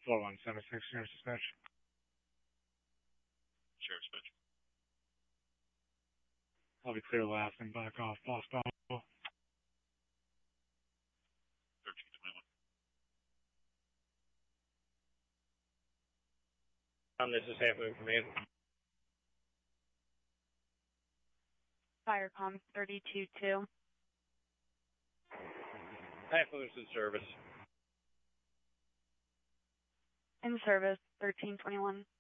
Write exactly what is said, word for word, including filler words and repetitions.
four one seven six, Sheriff's Dispatch. Sheriff's Dispatch. I'll be clear last and back off, boss Bravo. thirteen twenty-one. Um, this is Half Moon Command. Firecom thirty-two two. Half Moon's in service. In service, thirteen twenty-one.